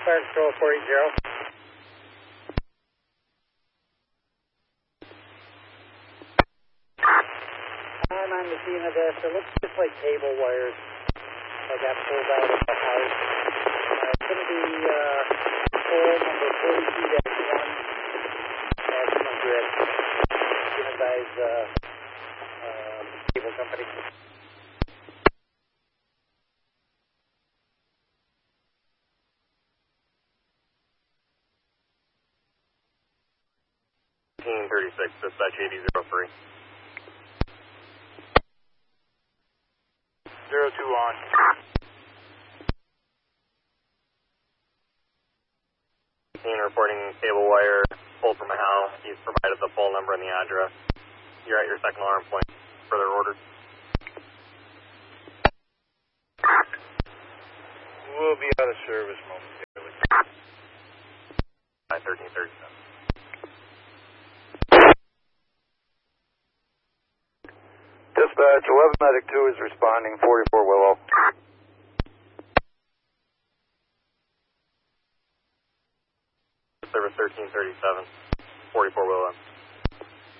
Fire Control 480. I'm on the scene of this. It looks just like cable wires that got pulled out of the house. It's going to be pole number 42-1 National Grid. Unitized cable company. Team 36, dispatch 8003. 02 on. Team reporting cable wire pulled from a house. He's provided the pole number and the address. You're at your second alarm point. Further orders. We'll be out of service momentarily. 1337. Dispatch 11 Medic 2 is responding, 44 Willow. Service 1337, 44 Willow.